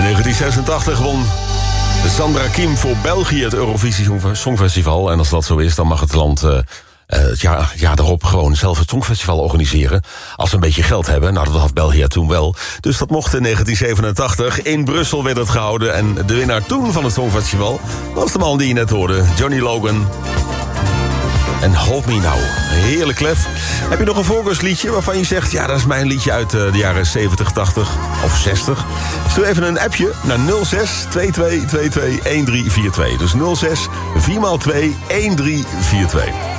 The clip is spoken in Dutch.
In 1986 won Sandra Kim voor België het Eurovisie Songfestival. En als dat zo is, dan mag het land het jaar erop gewoon zelf het Songfestival organiseren. Als ze een beetje geld hebben. Nou, dat had België toen wel. Dus dat mocht in 1987. In Brussel werd het gehouden. En de winnaar toen van het Songfestival was de man die je net hoorde, Johnny Logan. En Hold Me Now. Heerlijk klef. Heb je nog een voorkeursliedje waarvan je zegt, ja, dat is mijn liedje uit de jaren 70, 80 of 60? Stuur even een appje naar 06 22 22 1342. Dus 06 4x2 1342.